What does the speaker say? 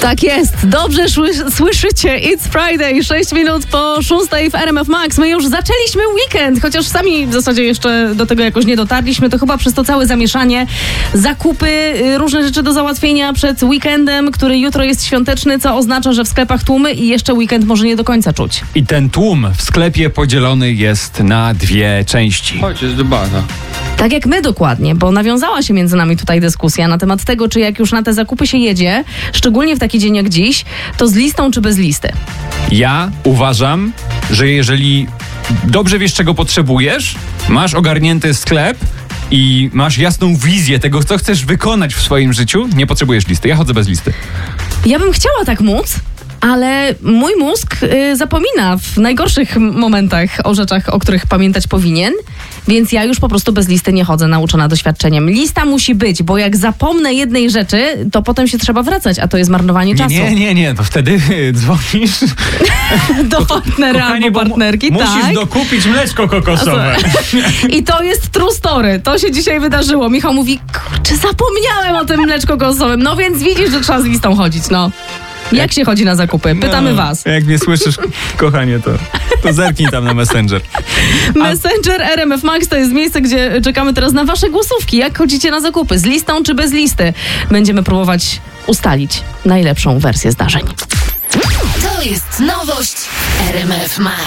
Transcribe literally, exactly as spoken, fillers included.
Tak jest, dobrze szły- słyszycie, It's Friday, sześć minut po szóstej w R M F Max. My już zaczęliśmy weekend, chociaż sami w zasadzie jeszcze do tego jakoś nie dotarliśmy, to chyba przez to całe zamieszanie, zakupy, y, różne rzeczy do załatwienia przed weekendem, który jutro jest świąteczny, co oznacza, że w sklepach tłumy i jeszcze weekend może nie do końca czuć. I ten tłum w sklepie podzielony jest na dwie części. Chodź, jest debata. Tak jak my dokładnie, bo nawiązała się między nami tutaj dyskusja na temat tego, czy jak już na te zakupy się jedzie, szczególnie w taki dzień jak dziś, to z listą czy bez listy. Ja uważam, że jeżeli dobrze wiesz, czego potrzebujesz, masz ogarnięty sklep i masz jasną wizję tego, co chcesz wykonać w swoim życiu, nie potrzebujesz listy. Ja chodzę bez listy. Ja bym chciała tak móc, ale mój mózg y, zapomina w najgorszych momentach o rzeczach, o których pamiętać powinien, więc ja już po prostu bez listy nie chodzę, nauczona doświadczeniem. Lista musi być, bo jak zapomnę jednej rzeczy, to potem się trzeba wracać, a to jest marnowanie Nie, czasu. nie, nie, nie, to wtedy dzwonisz Do partnera Kochanie, albo bo mu- partnerki, musisz tak. dokupić mleczko kokosowe. I to jest true story. To się dzisiaj wydarzyło. Michał mówi, kurczę, zapomniałem o tym mleczko kokosowym. No więc widzisz, że trzeba z listą chodzić, no. Jak się chodzi na zakupy? Pytamy No, was. Jak mnie słyszysz, kochanie, to, to zerknij tam na Messenger. Messenger R M F Max to jest miejsce, gdzie czekamy teraz na wasze głosówki. Jak chodzicie na zakupy? Z listą czy bez listy? Będziemy próbować ustalić najlepszą wersję zdarzeń. To jest nowość R M F Max.